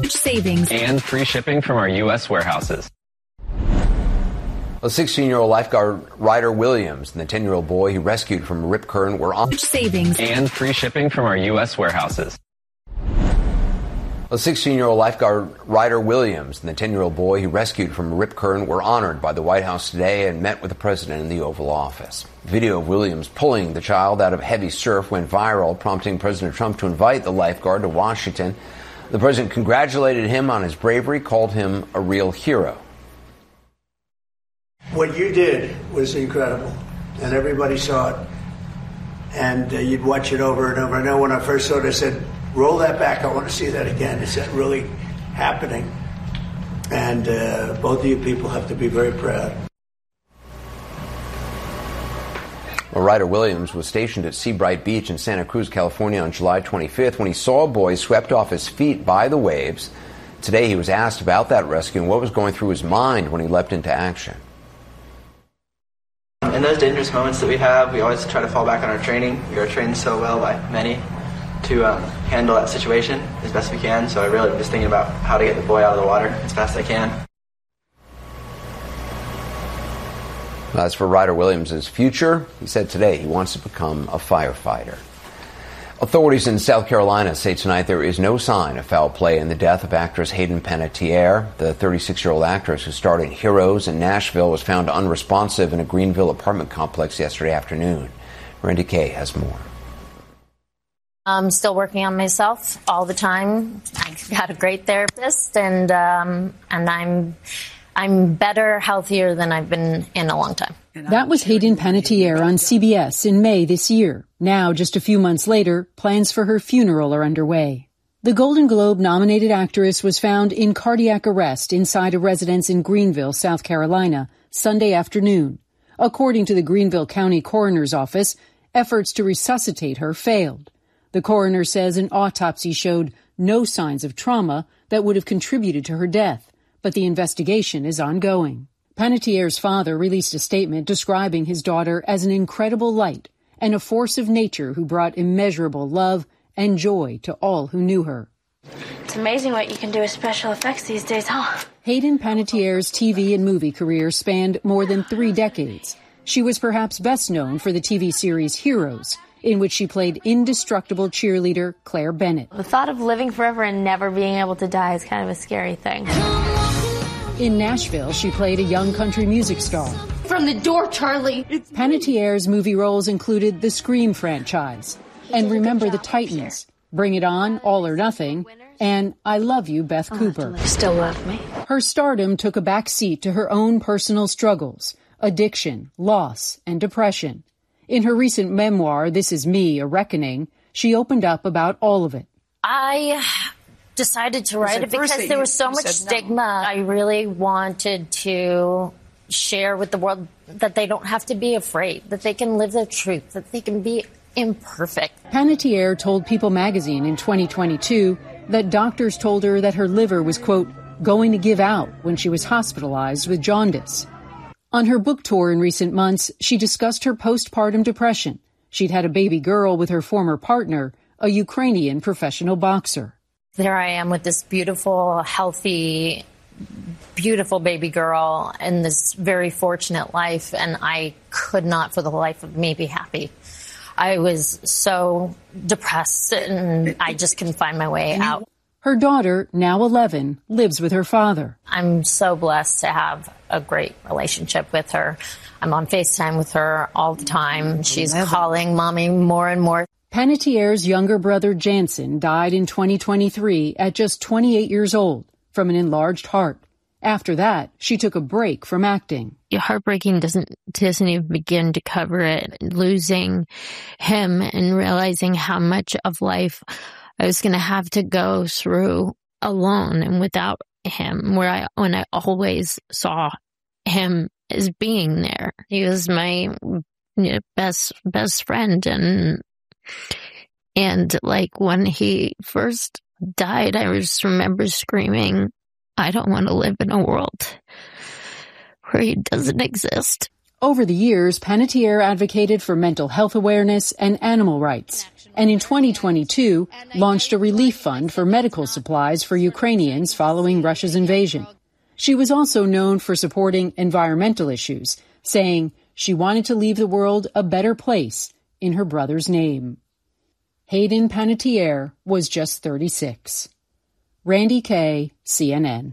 savings and free shipping from our U.S. warehouses. A 16-year-old lifeguard Ryder Williams and the 10-year-old boy he rescued from Rip Current were on savings and free shipping from our U.S. warehouses. A 16-year-old lifeguard Ryder Williams and the 10-year-old boy he rescued from Rip Current were honored by the White House today and met with the president in the Oval Office. Video of Williams pulling the child out of heavy surf went viral, prompting President Trump to invite the lifeguard to Washington. The president congratulated him on his bravery, called him a real hero. What you did was incredible, and everybody saw it. And you'd watch it over and over. I know when I first saw it, I said, roll that back. I want to see that again. Is that really happening? And both of you people have to be very proud. Well, Ryder Williams was stationed at Seabright Beach in Santa Cruz, California on July 25th when he saw a boy swept off his feet by the waves. Today he was asked about that rescue and what was going through his mind when he leapt into action. In those dangerous moments that we have, we always try to fall back on our training. We are trained so well by many to handle that situation as best we can. So I really am just thinking about how to get the boy out of the water as fast as I can. As for Ryder Williams' future, he said today he wants to become a firefighter. Authorities in South Carolina say tonight there is no sign of foul play in the death of actress Hayden Panettiere. The 36-year-old actress who starred in Heroes in Nashville was found unresponsive in a Greenville apartment complex yesterday afternoon. Randy Kay has more. I'm still working on myself all the time. I've got a great therapist, and I'm better, healthier than I've been in a long time. That was Hayden Panettiere on CBS in May this year. Now, just a few months later, plans for her funeral are underway. The Golden Globe-nominated actress was found in cardiac arrest inside a residence in Greenville, South Carolina, Sunday afternoon. According to the Greenville County Coroner's Office, efforts to resuscitate her failed. The coroner says an autopsy showed no signs of trauma that would have contributed to her death, but the investigation is ongoing. Panettiere's father released a statement describing his daughter as an incredible light and a force of nature who brought immeasurable love and joy to all who knew her. It's amazing what you can do with special effects these days, huh? Hayden Panettiere's TV and movie career spanned more than 3 decades. She was perhaps best known for the TV series Heroes, in which she played indestructible cheerleader Claire Bennett. The thought of living forever and never being able to die is kind of a scary thing. In Nashville, she played a young country music star. From the door, Charlie! Panettiere's movie roles included the Scream franchise, and Remember the Titans, Bring It On, All or Nothing, and I Love You, Beth Cooper. You still love me? Her stardom took a back seat to her own personal struggles, addiction, loss, and depression. In her recent memoir, This Is Me, A Reckoning, she opened up about all of it. I decided to write it because there was so much stigma. I really wanted to share with the world that they don't have to be afraid, that they can live their truth, that they can be imperfect. Panettiere told People magazine in 2022 that doctors told her that her liver was, quote, going to give out when she was hospitalized with jaundice. On her book tour in recent months, she discussed her postpartum depression. She'd had a baby girl with her former partner, a Ukrainian professional boxer. There I am with this beautiful, healthy, beautiful baby girl in this very fortunate life, and I could not for the life of me be happy. I was so depressed, and I just couldn't find my way out. Her daughter, now 11, lives with her father. I'm so blessed to have a great relationship with her. I'm on FaceTime with her all the time. She's calling Mommy more and more. Panettiere's younger brother, Jansen, died in 2023 at just 28 years old from an enlarged heart. After that, she took a break from acting. Heartbreaking doesn't even begin to cover it. Losing him and realizing how much of life I was going to have to go through alone and without him, when I always saw him as being there. He was my best friend, and like when he first died, I just remember screaming, I don't want to live in a world where he doesn't exist. Over the years, Panettiere advocated for mental health awareness and animal rights. and in 2022 launched a relief fund for medical supplies for Ukrainians following Russia's invasion. She was also known for supporting environmental issues, saying she wanted to leave the world a better place in her brother's name. Hayden Panettiere was just 36. Randy Kay, CNN.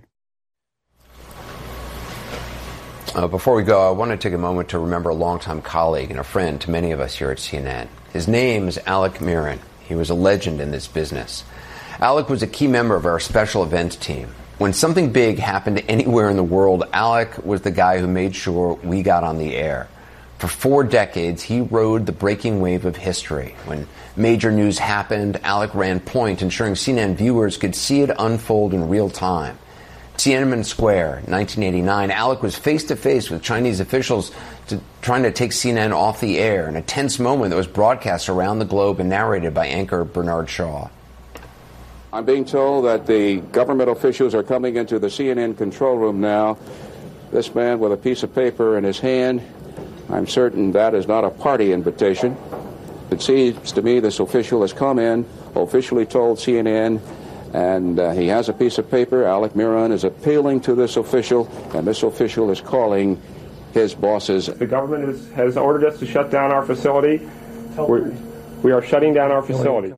Before we go, I want to take a moment to remember a longtime colleague and a friend to many of us here at CNN. His name is Alec Miron. He was a legend in this business. Alec was a key member of our special events team. When something big happened anywhere in the world, Alec was the guy who made sure we got on the air. For 4 decades, he rode the breaking wave of history. When major news happened, Alec ran point, ensuring CNN viewers could see it unfold in real time. Tiananmen Square, 1989, Alec was face-to-face with Chinese officials trying to take CNN off the air in a tense moment that was broadcast around the globe and narrated by anchor Bernard Shaw. I'm being told that the government officials are coming into the CNN control room now. This man with a piece of paper in his hand, I'm certain that is not a party invitation. It seems to me this official has come in, officially told CNN, and he has a piece of paper. Alec Miron is appealing to this official, and this official is calling his bosses. The government has ordered us to shut down our facility. We are shutting down our facility.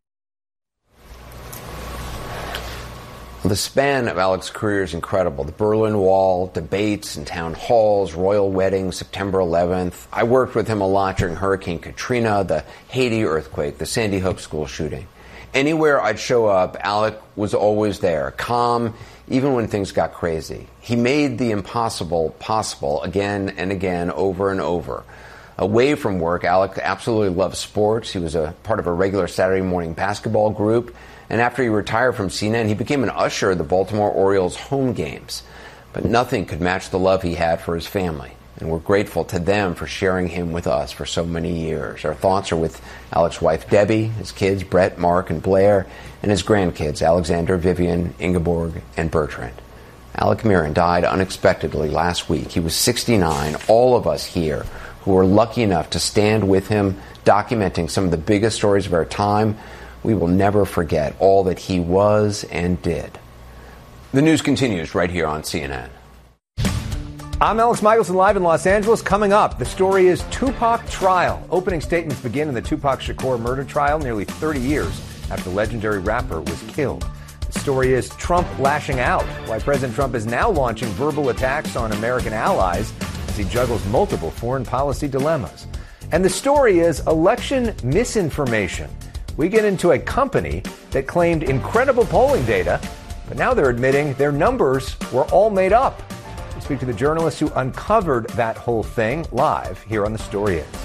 The span of Alec's career is incredible. The Berlin Wall, debates and town halls, royal weddings, September 11th. I worked with him a lot during Hurricane Katrina, the Haiti earthquake, the Sandy Hook school shooting. Anywhere I'd show up, Alec was always there, calm, even when things got crazy. He made the impossible possible again and again, over and over. Away from work, Alec absolutely loved sports. He was a part of a regular Saturday morning basketball group. And after he retired from CNN, he became an usher at the Baltimore Orioles home games. But nothing could match the love he had for his family. And we're grateful to them for sharing him with us for so many years. Our thoughts are with Alec's wife, Debbie, his kids, Brett, Mark, and Blair, and his grandkids, Alexander, Vivian, Ingeborg, and Bertrand. Alec Miron died unexpectedly last week. He was 69. All of us here who were lucky enough to stand with him, documenting some of the biggest stories of our time, we will never forget all that he was and did. The news continues right here on CNN. I'm Alex Michelson, live in Los Angeles. Coming up, the story is Tupac trial. Opening statements begin in the Tupac Shakur murder trial nearly 30 years after the legendary rapper was killed. The story is Trump lashing out, why President Trump is now launching verbal attacks on American allies as he juggles multiple foreign policy dilemmas. And the story is election misinformation. We get into a company that claimed incredible polling data, but now they're admitting their numbers were all made up. We speak to the journalist who uncovered that whole thing live here on The Story Is.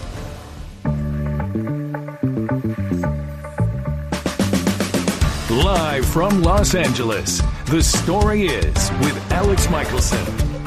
Live from Los Angeles, The Story Is with Alex Michelson.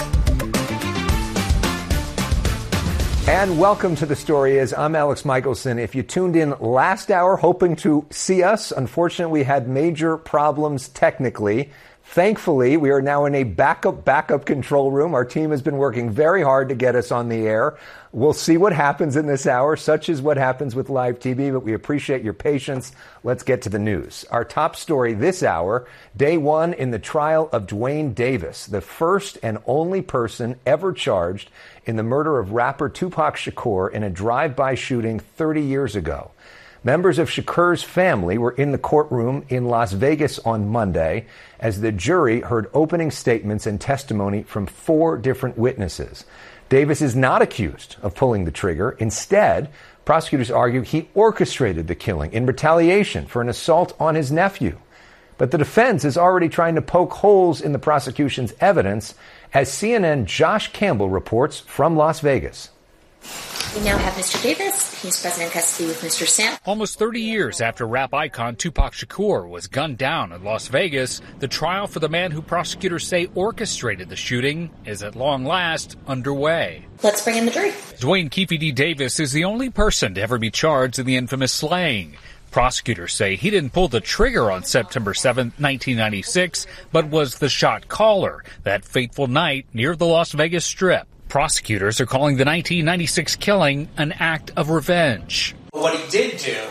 And welcome to The Story Is. I'm Alex Michelson. If you tuned in last hour hoping to see us, unfortunately we had major problems technically. Thankfully, we are now in a backup control room. Our team has been working very hard to get us on the air. We'll see what happens in this hour. Such is what happens with live TV, but we appreciate your patience. Let's get to the news. Our top story this hour, day one in the trial of Duane Davis, the first and only person ever charged in the murder of rapper Tupac Shakur in a drive-by shooting 30 years ago. Members of Shakur's family were in the courtroom in Las Vegas on Monday as the jury heard opening statements and testimony from 4 different witnesses. Davis is not accused of pulling the trigger. Instead, prosecutors argue he orchestrated the killing in retaliation for an assault on his nephew. But the defense is already trying to poke holes in the prosecution's evidence, as CNN Josh Campbell reports from Las Vegas. We now have Mr. Davis. He's present in custody with Mr. Sam. Almost 30 years after rap icon Tupac Shakur was gunned down in Las Vegas, the trial for the man who prosecutors say orchestrated the shooting is at long last underway. Let's bring in the jury. Duane Keefe D. Davis is the only person to ever be charged in the infamous slaying. Prosecutors say he didn't pull the trigger on September 7, 1996, but was the shot caller that fateful night near the Las Vegas Strip. Prosecutors are calling the 1996 killing an act of revenge. What he did do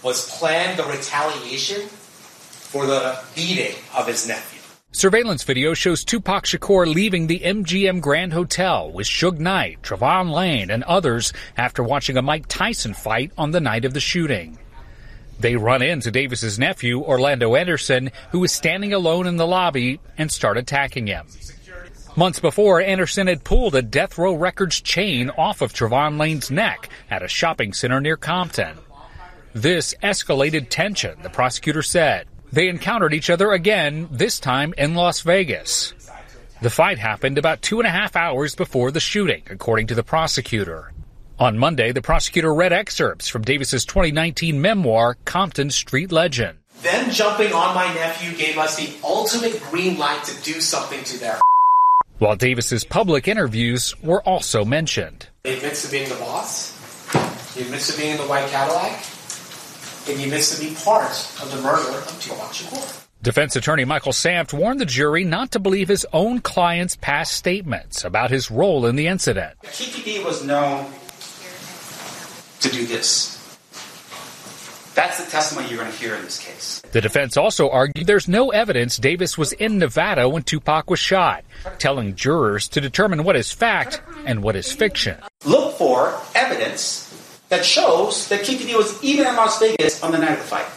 was plan the retaliation for the beating of his nephew. Surveillance video shows Tupac Shakur leaving the MGM Grand Hotel with Suge Knight, Trevon Lane, and others after watching a Mike Tyson fight on the night of the shooting. They run into Davis's nephew, Orlando Anderson, who was standing alone in the lobby, and start attacking him. Months before, Anderson had pulled a Death Row Records chain off of Trevon Lane's neck at a shopping center near Compton. This escalated tension, the prosecutor said. They encountered each other again, this time in Las Vegas. The fight happened about 2.5 hours before the shooting, according to the prosecutor. On Monday, the prosecutor read excerpts from Davis's 2019 memoir, Compton Street Legend. Them jumping on my nephew gave us the ultimate green light to do something to their While Davis's public interviews were also mentioned. He admits to being the boss. He admits to being in the white Cadillac. And he admits to be part of the murder of Tupac Shakur. Defense attorney Michael Samft warned the jury not to believe his own client's past statements about his role in the incident. Keefe D was known to do this. That's the testimony you're going to hear in this case. The defense also argued there's no evidence Davis was in Nevada when Tupac was shot, telling jurors to determine what is fact and what is fiction. Look for evidence that shows that Keefe D was even in Las Vegas on the night of the fight.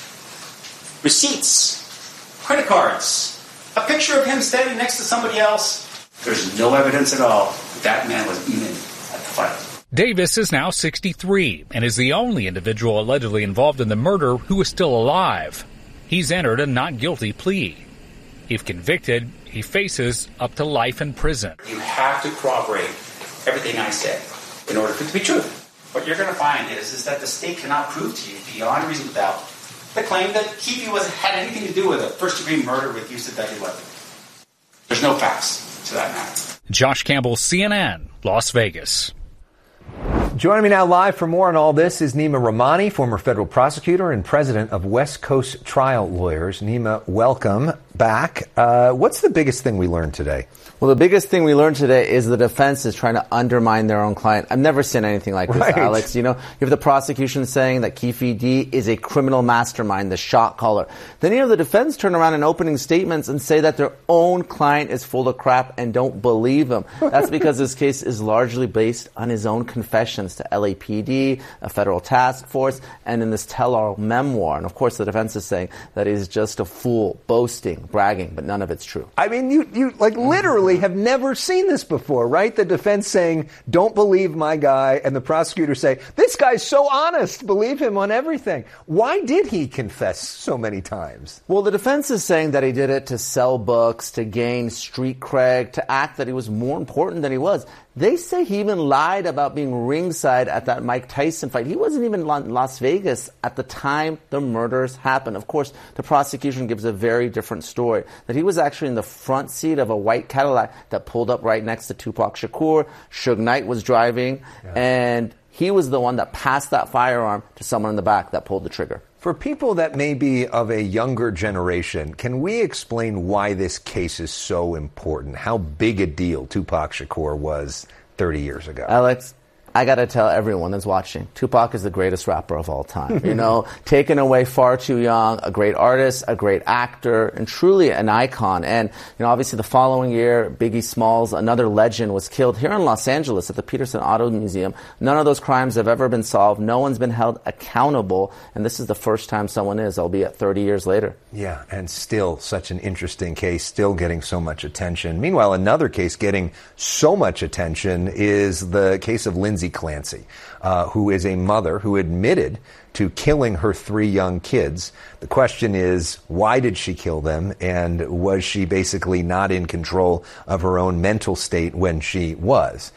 Receipts, credit cards, a picture of him standing next to somebody else. There's no evidence at all that man was even at the fight. Davis is now 63 and is the only individual allegedly involved in the murder who is still alive. He's entered a not guilty plea. If convicted, he faces up to life in prison. You have to corroborate everything I said in order for it to be true. What you're going to find is that the state cannot prove to you beyond reasonable doubt the claim that Keefe had anything to do with a first-degree murder with use of deadly weapon. There's no facts to that matter. Josh Campbell, CNN, Las Vegas. Joining me now live for more on all this is Nima Rahmani, former federal prosecutor and president of West Coast Trial Lawyers. Nima, welcome back. What's the biggest thing we learned today? Well, the biggest thing we learned today is the defense is trying to undermine their own client. I've never seen anything like this, right. Alex. You know, you have the prosecution saying that Keefe D is a criminal mastermind, the shot caller. Then you have the defense turn around in opening statements and say that their own client is full of crap and don't believe him. That's because this case is largely based on his own confessions to LAPD, a federal task force, and in this tell-all memoir. And of course, the defense is saying that he's just a fool, boasting, bragging, but none of it's true. I mean, you like literally have never seen this before, right? The defense saying, don't believe my guy, and the prosecutor say, this guy's so honest, believe him on everything. Why did he confess so many times? Well, the defense is saying that he did it to sell books, to gain street cred, to act that he was more important than he was. They say he even lied about being ringside at that Mike Tyson fight. He wasn't even in Las Vegas at the time the murders happened. Of course, the prosecution gives a very different story, that he was actually in the front seat of a white Cadillac that pulled up right next to Tupac Shakur. Suge Knight was driving, and he was the one that passed that firearm to someone in the back that pulled the trigger. For people that may be of a younger generation, can we explain why this case is so important? How big a deal Tupac Shakur was 30 years ago? Alex, I got to tell everyone that's watching, Tupac is the greatest rapper of all time. You know, taken away far too young, a great artist, a great actor, and truly an icon. And, you know, obviously the following year, Biggie Smalls, another legend, was killed here in Los Angeles at the Peterson Auto Museum. None of those crimes have ever been solved. No one's been held accountable. And this is the first time someone is, albeit 30 years later. Yeah, and still such an interesting case, still getting so much attention. Meanwhile, another case getting so much attention is the case of Lindsay Clancy, who is a mother who admitted to killing her 3 young kids. The question is, why did she kill them? And was she basically not in control of her own mental state when she was?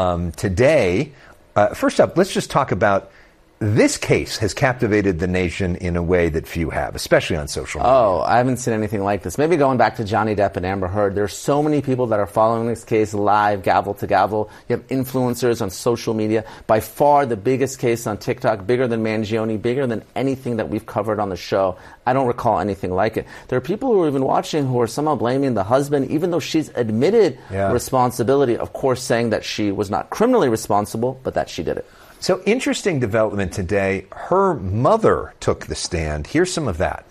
Today, first up, let's just talk about this case has captivated the nation in a way that few have, especially on social media. Oh, I haven't seen anything like this. Maybe going back to Johnny Depp and Amber Heard, there's so many people that are following this case live, gavel to gavel. You have influencers on social media. By far the biggest case on TikTok, bigger than Mangione, bigger than anything that we've covered on the show. I don't recall anything like it. There are people who are even watching who are somehow blaming the husband, even though she's admitted responsibility, of course saying that she was not criminally responsible, but that she did it. So interesting development today. Her mother took the stand. Here's some of that.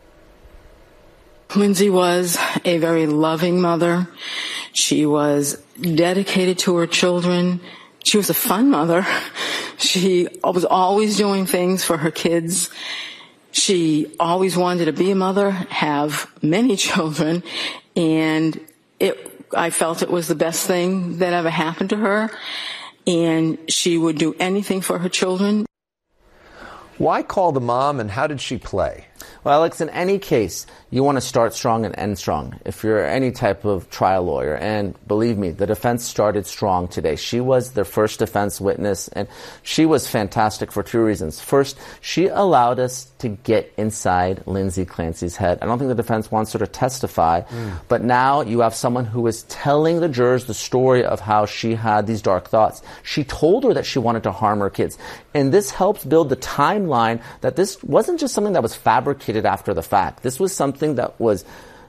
Lindsay was a very loving mother. She was dedicated to her children. She was a fun mother. She was always doing things for her kids. She always wanted to be a mother, have many children, and I felt it was the best thing that ever happened to her, and she would do anything for her children. Why call the mom, and how did she play? Well, Alex, in any case, you want to start strong and end strong if you're any type of trial lawyer. And believe me, the defense started strong today. She was their first defense witness, and she was fantastic for two reasons. First, she allowed us to get inside Lindsay Clancy's head. I don't think the defense wants her to testify, but now you have someone who is telling the jurors the story of how she had these dark thoughts. She told her that she wanted to harm her kids. And this helps build the timeline that this wasn't just something that was fabricated after the fact. This was something that was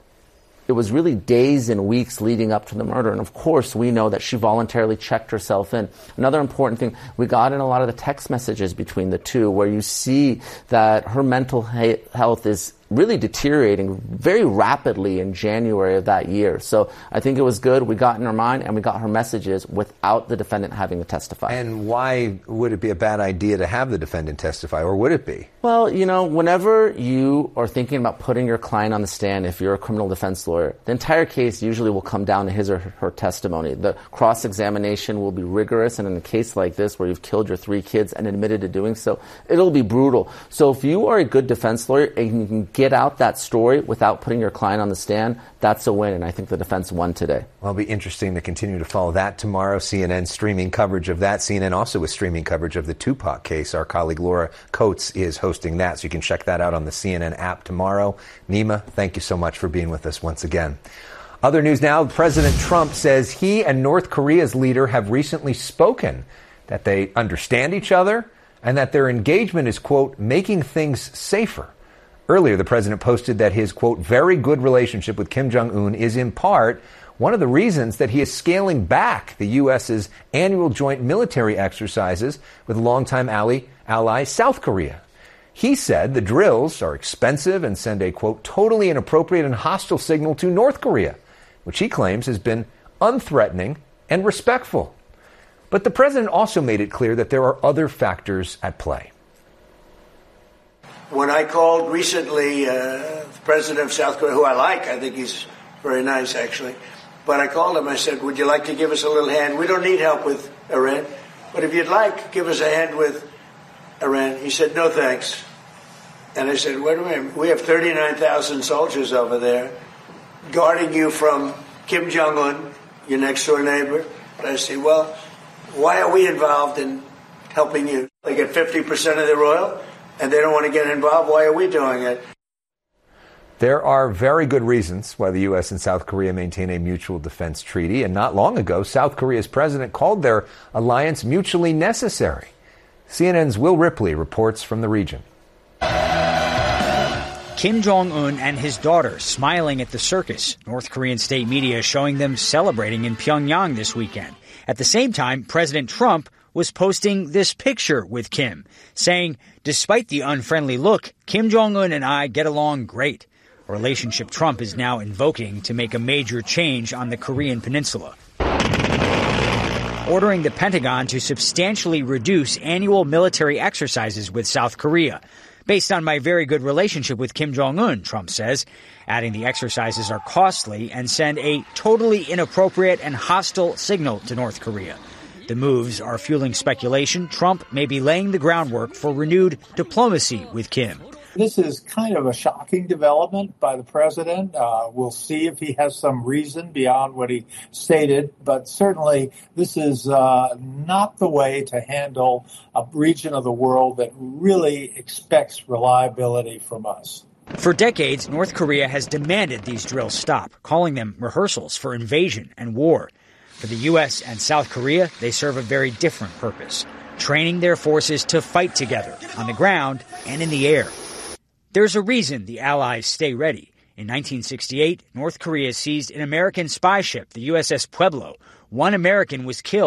really days and weeks leading up to the murder. And of course, we know that she voluntarily checked herself in. Another important thing, we got in a lot of the text messages between the two where you see that her mental health is really deteriorating very rapidly in January of that year. So I think it was good. We got in her mind and we got her messages without the defendant having to testify. And why would it be a bad idea to have the defendant testify, or would it be? Well, whenever you are thinking about putting your client on the stand, if you're a criminal defense lawyer, the entire case usually will come down to his or her testimony. The cross-examination will be rigorous, and in a case like this where you've killed your 3 kids and admitted to doing so, it'll be brutal. So if you are a good defense lawyer and you can get out that story without putting your client on the stand, that's a win, and I think the defense won today. Well, it'll be interesting to continue to follow that tomorrow. CNN streaming coverage of that. CNN also is streaming coverage of the Tupac case. Our colleague Laura Coates is hosting that, so you can check that out on the CNN app tomorrow. Nima, thank you so much for being with us once again. Other news now, President Trump says he and North Korea's leader have recently spoken, that they understand each other, and that their engagement is, quote, making things safer. Earlier, the president posted that his, quote, very good relationship with Kim Jong-un is in part one of the reasons that he is scaling back the U.S.'s annual joint military exercises with longtime ally South Korea. He said the drills are expensive and send a, quote, totally inappropriate and hostile signal to North Korea, which he claims has been unthreatening and respectful. But the president also made it clear that there are other factors at play. When I called recently the president of South Korea, who I think he's very nice, actually, but I called him, I said, would you like to give us a little hand? We don't need help with Iran, but if you'd like, give us a hand with Iran. He said, no thanks. And I said, wait a minute, we have 39,000 soldiers over there guarding you from Kim Jong-un, your next door neighbor. And I said, well, why are we involved in helping you? They get 50% of their oil, and they don't want to get involved. Why are we doing it? There are very good reasons why the U.S. and South Korea maintain a mutual defense treaty. And not long ago, South Korea's president called their alliance mutually necessary. CNN's Will Ripley reports from the region. Kim Jong-un and his daughter smiling at the circus. North Korean state media showing them celebrating in Pyongyang this weekend. At the same time, President Trump was posting this picture with Kim, saying, despite the unfriendly look, Kim Jong-un and I get along great. A relationship Trump is now invoking to make a major change on the Korean peninsula, ordering the Pentagon to substantially reduce annual military exercises with South Korea. Based on my very good relationship with Kim Jong-un, Trump says, adding the exercises are costly and send a totally inappropriate and hostile signal to North Korea. The moves are fueling speculation Trump may be laying the groundwork for renewed diplomacy with Kim. This is kind of a shocking development by the president. We'll see if he has some reason beyond what he stated, but certainly this is not the way to handle a region of the world that really expects reliability from us. For decades, North Korea has demanded these drills stop, calling them rehearsals for invasion and war. For the U.S. and South Korea, they serve a very different purpose, training their forces to fight together on the ground and in the air. There's a reason the allies stay ready. In 1968, North Korea seized an American spy ship, the USS Pueblo. 1 American was killed.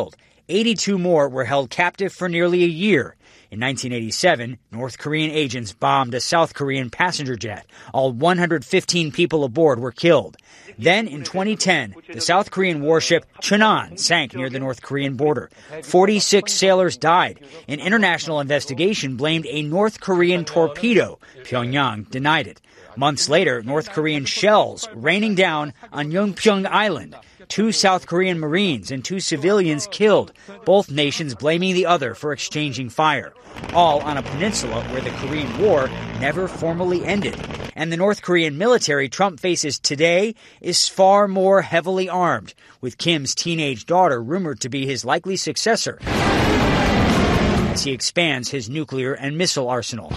82 more were held captive for nearly a year. In 1987, North Korean agents bombed a South Korean passenger jet. All 115 people aboard were killed. Then, in 2010, the South Korean warship Cheonan sank near the North Korean border. 46 sailors died. An international investigation blamed a North Korean torpedo. Pyongyang denied it. Months later, North Korean shells raining down on Yeonpyeong Island. 2 South Korean Marines and 2 civilians killed, both nations blaming the other for exchanging fire. All on a peninsula where the Korean War never formally ended. And the North Korean military Trump faces today is far more heavily armed, with Kim's teenage daughter rumored to be his likely successor as he expands his nuclear and missile arsenal.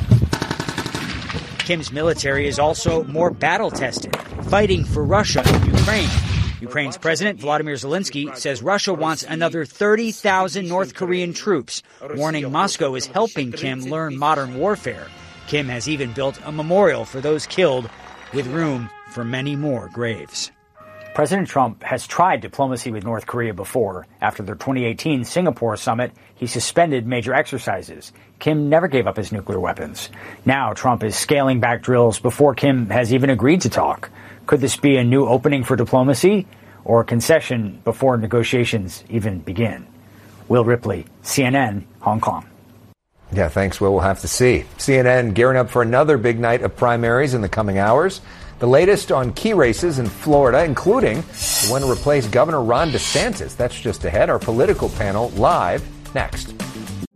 Kim's military is also more battle-tested, fighting for Russia and Ukraine. Ukraine's President Vladimir Zelensky says Russia wants another 30,000 North Korean troops, warning Moscow is helping Kim learn modern warfare. Kim has even built a memorial for those killed, with room for many more graves. President Trump has tried diplomacy with North Korea before. After their 2018 Singapore summit, he suspended major exercises. Kim never gave up his nuclear weapons. Now Trump is scaling back drills before Kim has even agreed to talk. Could this be a new opening for diplomacy or a concession before negotiations even begin? Will Ripley, CNN, Hong Kong. Yeah, thanks, Will. We'll have to see. CNN gearing up for another big night of primaries in the coming hours. The latest on key races in Florida, including the one to replace Governor Ron DeSantis. That's just ahead. Our political panel live next.